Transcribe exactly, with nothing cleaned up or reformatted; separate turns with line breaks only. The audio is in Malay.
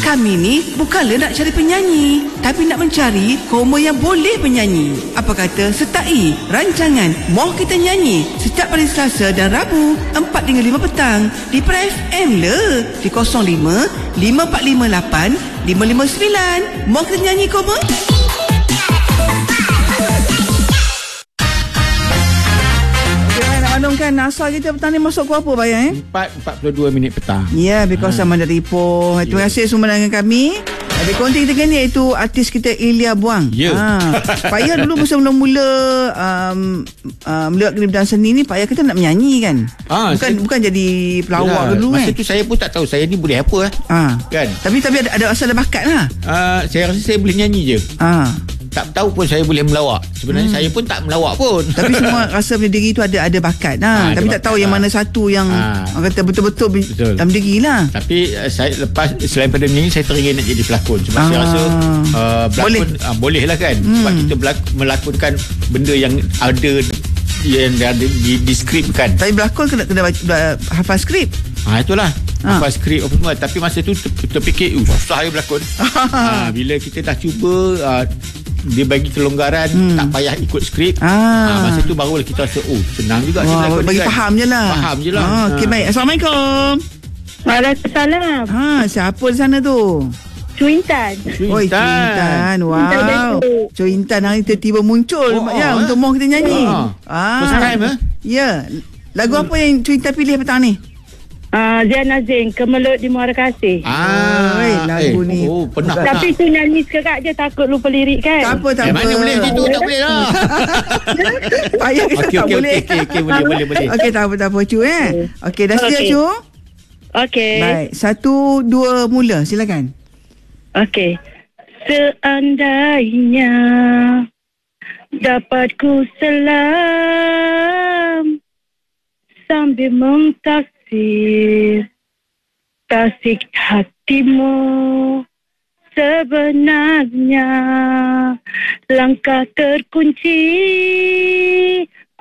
Kami ni bukanlah nak cari penyanyi, tapi nak mencari homo yang boleh penyanyi. Apa kata sertai rancangan Moh Kita Nyanyi setiap hari Selasa dan Rabu empat hingga lima petang di Pra F M le di kosong lima lima empat lima lapan lima lima sembilan. Moh Kita Nyanyi koma. Kan asal kita petang ni masuk pukul apa bayang eh?
empat empat puluh dua minit petang.
Ya, yeah, because ha. Sama dari Ipoh. Terima yeah. kasih semua dengan kami. Ada konti kita kan iaitu artis kita Ilya Buang.
Ya. Yeah.
Ha. Pak Ayah dulu masa mula-mula um, uh, melewati bidang seni ni, Pak Ayah kita nak menyanyi kan? Ha, bukan saya, bukan jadi pelawak ya, dulu
masa
kan?
Masa tu saya pun tak tahu saya ni boleh apa eh. Ha. Kan?
Tapi tapi ada, ada asal ada bakat lah.
Uh, saya rasa saya boleh nyanyi je. Ha. Tak tahu pun saya boleh melawak. Sebenarnya hmm. saya pun tak melawak pun. Tapi semua rasa pada diri tu ada ada bakat lah. Ha, tapi tak tahu ha. yang mana satu yang ha. kata betul-betul Betul. dalam diri lah. Tapi uh, saya lepas selain pada menyanyi, saya teringin nak jadi pelakon. Sebab ha. saya rasa uh, pelakon boleh. Uh, boleh lah kan. Hmm. Sebab kita belak- melakonkan benda yang ada yang ada di, di skrip kan.
Tapi berlakon kena, kena hafal skrip.
Ha, itulah. Ha. Hafal skrip apa semua. Tapi masa tu terfikir susah ya berlakon. ha, bila kita dah cuba uh, dia bagi kelonggaran, hmm. tak payah ikut skrip. Ah. Ha, masa tu barulah kita rasa oh senang juga.
Wah, bagi kan. faham je lah.
Faham je lah.
Ah, Okey, ha. baik. Assalamualaikum.
Waalaikumsalam.
Ha, siapa di sana tu?
Cuintan.
Oh, Cuintan. Wow. Cuintan hari tiba-tiba muncul oh, ya, oh, untuk Moh Kita Nyanyi.
Oh.
Ah.
First time eh?
Ya. Lagu hmm. apa yang Cuintan pilih petang ni?
Uh, Zian Azim, Kemelut di Muara Kasih.
Ah,
eh, lagu
eh,
ni.
Oh, pernah.
Tapi tu nyanyi sekerat je, takut lupa lirik kan.
Tak apa, tak
eh,
apa.
Mana boleh gitu, tak boleh lah.
Payah kita okay, tak
okay,
boleh.
Okey, okey, boleh, boleh, boleh.
Okey, tak apa, tak apa, Cu eh. Okey, dah sedia,
okay.
Cu?
Okey.
Baik, satu, dua, mula. Silakan.
Okey. Seandainya dapat ku selam sambil mengtasir tasik hatimu, sebenarnya langkah terkunci